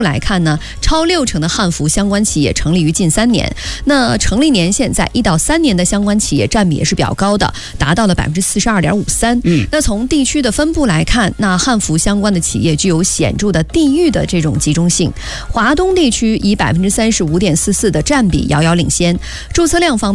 来看呢，超60%的汉服相关企业成立于近3年，那成立年限在1到3年的相关企业占比也是比较高的，达到了42.53%。那从地区的分布来看，那汉服相关的企业具有显著的地域的这种集中性，华东地区以35.44%的占比遥遥领先，注册量方面